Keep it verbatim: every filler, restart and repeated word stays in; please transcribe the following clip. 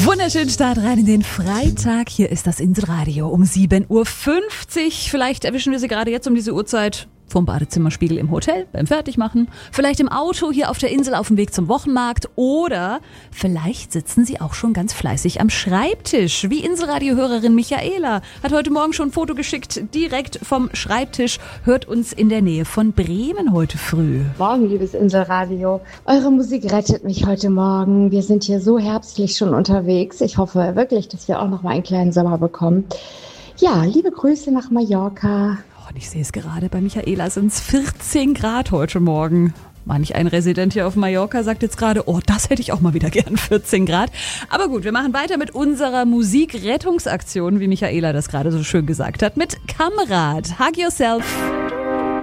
Wunderschönen Start rein in den Freitag. Hier ist das Inselradio um sieben Uhr fünfzig. Vielleicht erwischen wir Sie gerade jetzt um diese Uhrzeit vom Badezimmerspiegel im Hotel, beim Fertigmachen, vielleicht im Auto hier auf der Insel auf dem Weg zum Wochenmarkt oder vielleicht sitzen Sie auch schon ganz fleißig am Schreibtisch, wie Inselradio-Hörerin Michaela hat heute Morgen schon ein Foto geschickt, direkt vom Schreibtisch, hört uns in der Nähe von Bremen heute früh. Morgen, liebes Inselradio. Eure Musik rettet mich heute Morgen. Wir sind hier so herbstlich schon unterwegs. Ich hoffe wirklich, dass wir auch noch mal einen kleinen Sommer bekommen. Ja, liebe Grüße nach Mallorca. Und ich sehe es gerade, bei Michaela sind es vierzehn Grad heute Morgen. Manch ein Resident hier auf Mallorca sagt jetzt gerade, oh, das hätte ich auch mal wieder gern, vierzehn Grad. Aber gut, wir machen weiter mit unserer Musikrettungsaktion, wie Michaela das gerade so schön gesagt hat, mit Kamerad. Hug Yourself.